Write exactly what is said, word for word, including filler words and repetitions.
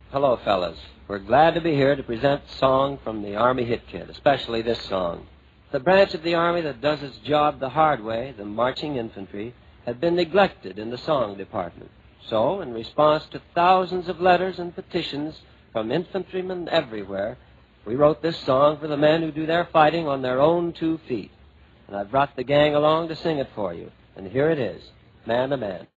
Hello, fellas. We're glad to be here to present a song from the Army Hit Kit, especially this song. The branch of the Army that does its job the hard way, the marching infantry, had been neglected in the song department. So, in response to thousands of letters and petitions from infantrymen everywhere, we wrote this song for the men who do their fighting on their own two feet. And I've brought the gang along to sing it for you. And here it is, Man to Man.